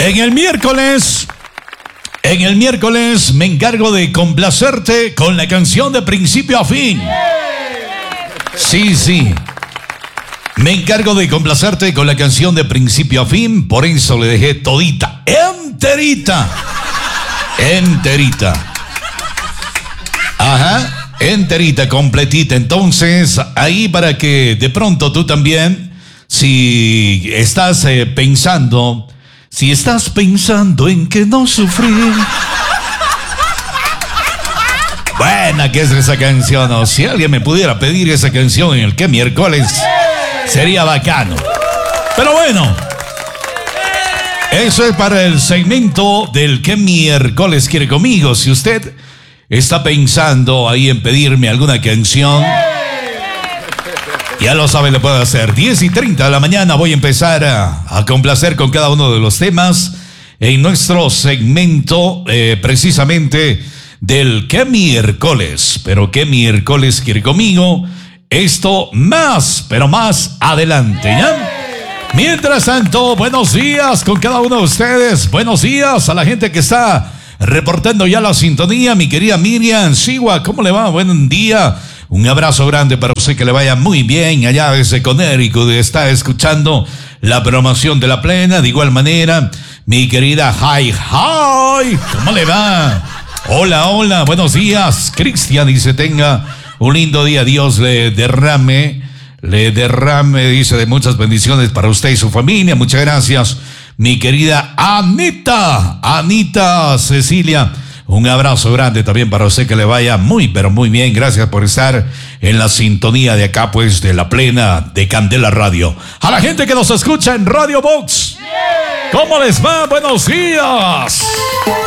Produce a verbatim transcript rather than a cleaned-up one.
En el miércoles, en el miércoles me encargo de complacerte con la canción de principio a fin. Sí, sí. Me encargo de complacerte con la canción de principio a fin, por eso le dejé todita, enterita, enterita. Ajá, enterita, completita. Entonces, ahí para que de pronto tú también, si estás eh, pensando, si estás pensando en que no sufrir. Buena que es esa canción, o si alguien me pudiera pedir esa canción en el que miércoles, sería bacano. Pero bueno, eso es para el segmento del que miércoles quiere conmigo. Si usted está pensando ahí en pedirme alguna canción, ya lo sabe, lo puedo hacer. diez y treinta de la mañana voy a empezar a, a complacer con cada uno de los temas en nuestro segmento eh, precisamente del que miércoles. Pero que miércoles quiere conmigo. Esto más, pero más adelante, ¿ya? Mientras tanto, buenos días con cada uno de ustedes. Buenos días a la gente que está reportando ya la sintonía. Mi querida Miriam Sigua, ¿cómo le va? Buen día. Un abrazo grande para usted, que le vaya muy bien allá desde Connecticut. Está escuchando la programación de La Plena. De igual manera, mi querida Hi, Hi, ¿cómo le va? Hola, hola, buenos días. Cristian dice, tenga un lindo día. Dios le derrame, le derrame, dice, de muchas bendiciones para usted y su familia. Muchas gracias, mi querida Anita, Anita Cecilia. Un abrazo grande también para usted, que le vaya muy, pero muy bien. Gracias por estar en la sintonía de acá, pues, de La Plena de Candela Radio. A la gente que nos escucha en Radio Box, ¿cómo les va? Buenos días.